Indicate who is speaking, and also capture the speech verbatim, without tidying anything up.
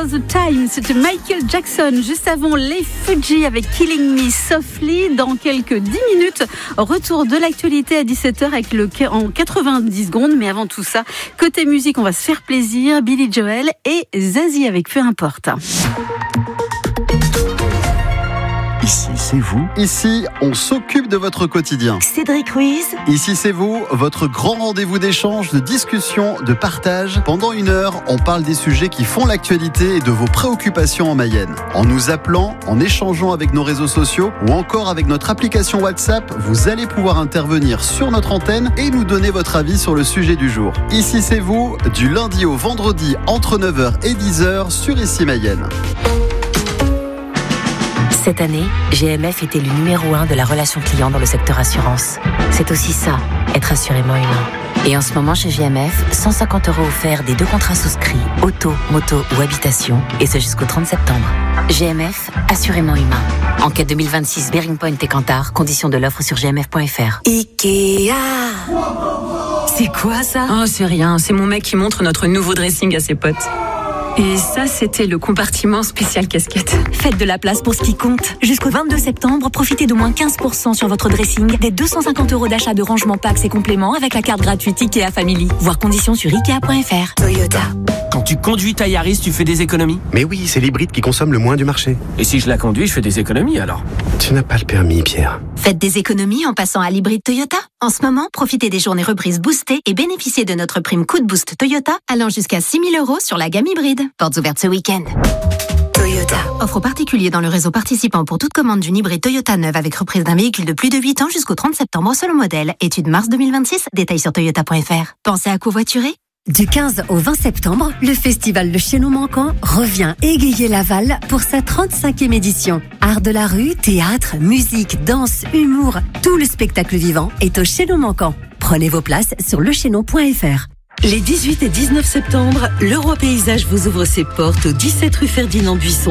Speaker 1: Was the Time, c'était Michael Jackson. Juste avant les Fugees avec Killing Me Softly. Dans quelques dix minutes, retour de l'actualité à dix-sept heures avec le, en quatre-vingt-dix secondes. Mais avant tout ça, côté musique, on va se faire plaisir. Billy Joel et Zazie avec Peu importe.
Speaker 2: Ici, c'est vous. Ici, on s'occupe de votre quotidien.
Speaker 3: Cédric Ruiz.
Speaker 2: Ici, c'est vous, votre grand rendez-vous d'échange, de discussion, de partage. Pendant une heure, on parle des sujets qui font l'actualité et de vos préoccupations en Mayenne. En nous appelant, en échangeant avec nos réseaux sociaux ou encore avec notre application WhatsApp, vous allez pouvoir intervenir sur notre antenne et nous donner votre avis sur le sujet du jour. Ici, c'est vous, du lundi au vendredi entre neuf heures et dix heures sur Ici Mayenne.
Speaker 3: Cette année, G M F était le numéro un de la relation client dans le secteur assurance. C'est aussi ça, être assurément humain. Et en ce moment, chez G M F, cent cinquante euros offerts des deux contrats souscrits, auto, moto ou habitation, et ce jusqu'au trente septembre. G M F, assurément humain. Enquête deux mille vingt-six, Bearing Point et Kantar, conditions de l'offre sur g m f point f r.
Speaker 4: Ikea. C'est quoi ça?
Speaker 5: Oh, c'est rien, c'est mon mec qui montre notre nouveau dressing à ses potes. Et ça, c'était le compartiment spécial casquette.
Speaker 4: Faites de la place pour ce qui compte. Jusqu'au vingt-deux septembre, profitez d'au moins quinze pour cent sur votre dressing, des deux cent cinquante euros d'achat de rangement packs et compléments avec la carte gratuite Ikea Family. Voir conditions sur ikea point f r.
Speaker 6: Toyota.
Speaker 7: Quand tu conduis ta Yaris, tu fais des économies?
Speaker 6: Mais oui, c'est l'hybride qui consomme le moins du marché.
Speaker 7: Et si je la conduis, je fais des économies alors?
Speaker 6: Tu n'as pas le permis, Pierre.
Speaker 4: Faites des économies en passant à l'hybride Toyota. En ce moment, profitez des journées reprises boostées et bénéficiez de notre prime Coup de Boost Toyota allant jusqu'à six mille euros sur la gamme hybride. Portes ouvertes ce week-end.
Speaker 6: Toyota.
Speaker 4: Offre aux particuliers dans le réseau participant pour toute commande d'une hybride Toyota neuve avec reprise d'un véhicule de plus de huit ans jusqu'au trente septembre selon modèle. Étude mars deux mille vingt-six. Détails sur toyota point f r. Pensez à covoiturer?
Speaker 8: Du quinze au vingt septembre, le festival Le Chaînon Manquant revient égayer Laval pour sa trente-cinquième édition. Art de la rue, théâtre, musique, danse, humour, tout le spectacle vivant est au Chaînon Manquant. Prenez vos places sur le chaînon point f r.
Speaker 9: Les dix-huit et dix-neuf septembre, Leroy Paysage vous ouvre ses portes au dix-sept rue Ferdinand Buisson